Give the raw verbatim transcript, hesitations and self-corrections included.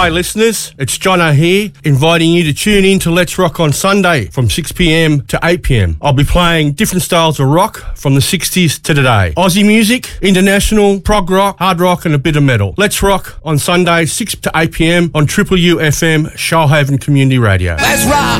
G'day listeners, it's Jono here, inviting you to tune in to Let's Rock on Sunday from six p m to eight p m. I'll be playing different styles of rock from the sixties to today. Aussie music, international, prog rock, hard rock and a bit of metal. Let's Rock on Sunday, six to eight p m on Triple U F M, Shoalhaven Community Radio. Let's rock!